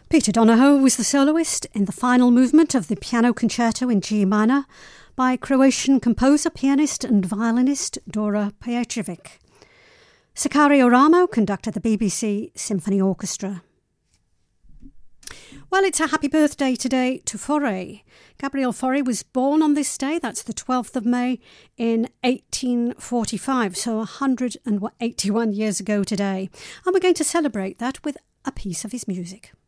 Peter Donohoe was the soloist in the final movement of the Piano Concerto in G minor by Croatian composer, pianist and violinist Dora Pejacevic. Sicario Ramo conducted the BBC Symphony Orchestra. Well, it's a happy birthday today to Fauré. Gabriel Fauré was born on this day, that's the 12th of May, in 1845, so 181 years ago today. And we're going to celebrate that with a piece of his music.